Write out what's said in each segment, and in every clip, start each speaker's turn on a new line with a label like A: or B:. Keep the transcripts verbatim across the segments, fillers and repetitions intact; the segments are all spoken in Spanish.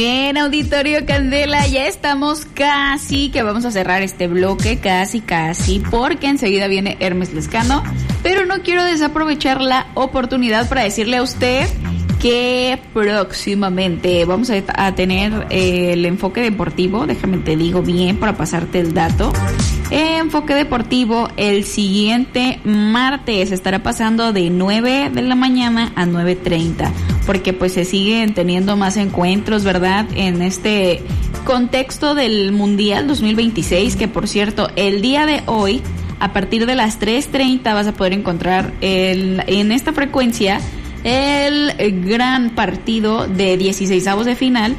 A: Bien, Auditorio Candela, ya estamos casi que vamos a cerrar este bloque, casi, casi, porque enseguida viene Hermes Lescano, pero no quiero desaprovechar la oportunidad para decirle a usted que próximamente vamos a, a tener eh, el enfoque deportivo, déjame te digo bien para pasarte el dato. Enfoque deportivo el siguiente martes estará pasando de nueve de la mañana a nueve treinta, porque pues se siguen teniendo más encuentros, ¿verdad? En este contexto del Mundial dos mil veintiséis, que por cierto, el día de hoy, a partir de las tres treinta vas a poder encontrar el, en esta frecuencia el gran partido de dieciseisavos de final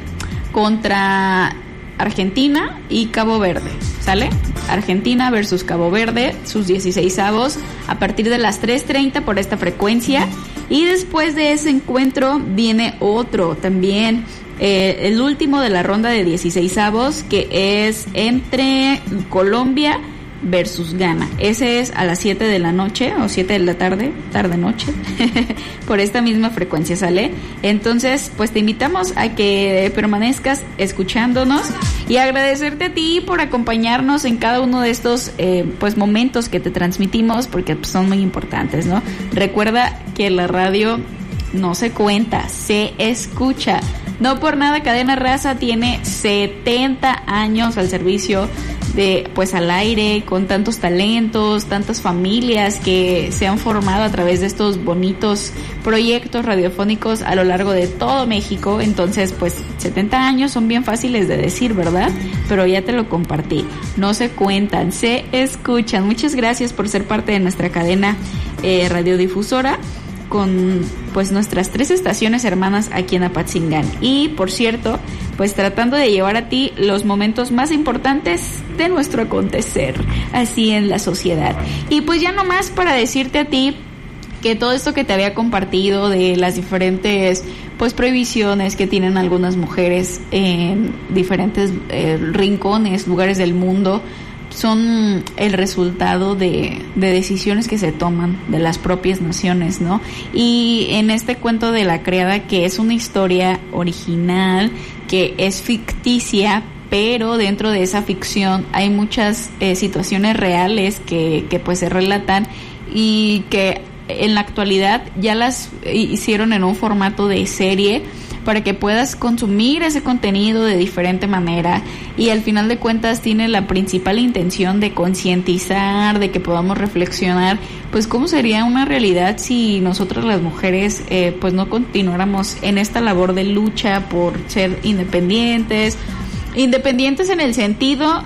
A: contra Argentina y Cabo Verde, ¿sale? Argentina versus Cabo Verde, sus dieciseisavos, a partir de las tres treinta por esta frecuencia. Y después de ese encuentro viene otro también, eh, el último de la ronda de dieciseisavos, que es entre Colombia versus Ghana. Ese es a las siete de la noche o siete de la tarde, tarde noche, por esta misma frecuencia, ¿sale? Entonces, pues te invitamos a que permanezcas escuchándonos y agradecerte a ti por acompañarnos en cada uno de estos eh, pues momentos que te transmitimos, porque pues, son muy importantes, ¿no? Recuerda que la radio no se cuenta, se escucha. No por nada Cadena Raza tiene setenta años al servicio de, pues al aire, con tantos talentos, tantas familias que se han formado a través de estos bonitos proyectos radiofónicos a lo largo de todo México. Entonces, pues setenta años son bien fáciles de decir, ¿verdad? Pero ya te lo compartí. No se cuentan, se escuchan. Muchas gracias por ser parte de nuestra cadena eh, radiodifusora, con pues nuestras tres estaciones hermanas aquí en Apatzingán. Y por cierto, pues tratando de llevar a ti los momentos más importantes de nuestro acontecer así en la sociedad. Y pues ya nomás para decirte a ti que todo esto que te había compartido de las diferentes pues prohibiciones que tienen algunas mujeres en diferentes eh, rincones, lugares del mundo, son el resultado de, de decisiones que se toman de las propias naciones, ¿no? Y en este cuento de La Criada, que es una historia original, que es ficticia, pero dentro de esa ficción hay muchas eh, situaciones reales que, que pues se relatan y que en la actualidad ya las hicieron en un formato de serie para que puedas consumir ese contenido de diferente manera, y al final de cuentas tiene la principal intención de concientizar, de que podamos reflexionar pues cómo sería una realidad si nosotras las mujeres eh, pues no continuáramos en esta labor de lucha por ser independientes, independientes en el sentido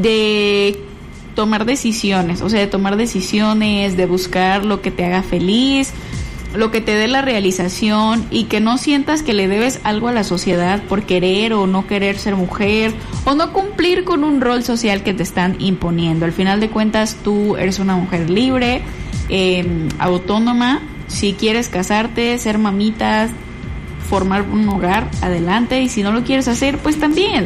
A: de tomar decisiones, o sea, de tomar decisiones, de buscar lo que te haga feliz, lo que te dé la realización, y que no sientas que le debes algo a la sociedad por querer o no querer ser mujer o no cumplir con un rol social que te están imponiendo. Al final de cuentas tú eres una mujer libre, eh, autónoma. Si quieres casarte, ser mamita, formar un hogar, adelante, y si no lo quieres hacer, pues también.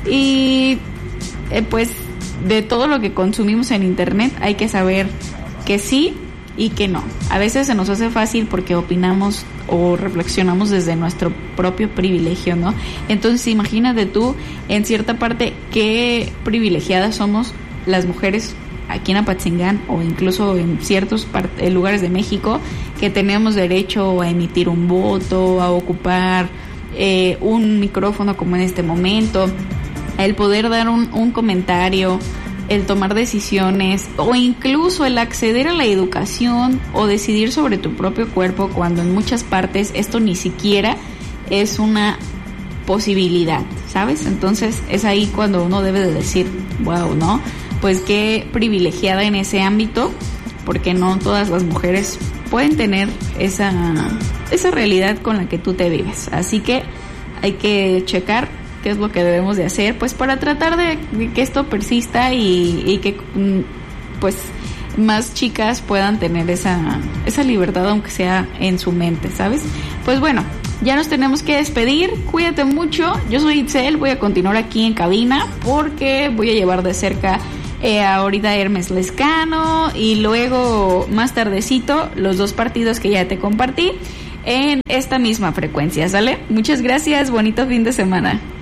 A: Y eh, pues de todo lo que consumimos en internet hay que saber que sí y que no. A veces se nos hace fácil porque opinamos o reflexionamos desde nuestro propio privilegio, ¿no? Entonces imagínate tú, en cierta parte, qué privilegiadas somos las mujeres aquí en Apatzingán o incluso en ciertos part- lugares de México, que tenemos derecho a emitir un voto, a ocupar eh, un micrófono como en este momento, el poder dar un, un comentario, el tomar decisiones o incluso el acceder a la educación o decidir sobre tu propio cuerpo, cuando en muchas partes esto ni siquiera es una posibilidad, ¿sabes? Entonces es ahí cuando uno debe de decir, wow, ¿no? Pues qué privilegiada en ese ámbito, porque no todas las mujeres pueden tener esa, esa realidad con la que tú te vives. Así que hay que checar qué es lo que debemos de hacer, pues para tratar de, de que esto persista y, y que pues más chicas puedan tener esa, esa libertad, aunque sea en su mente, ¿sabes? Pues bueno, ya nos tenemos que despedir. Cuídate mucho. Yo soy Itzel, voy a continuar aquí en cabina porque voy a llevar de cerca eh, ahorita Hermes Lescano y luego más tardecito los dos partidos que ya te compartí. en esta misma frecuencia, ¿sale? Muchas gracias, bonito fin de semana.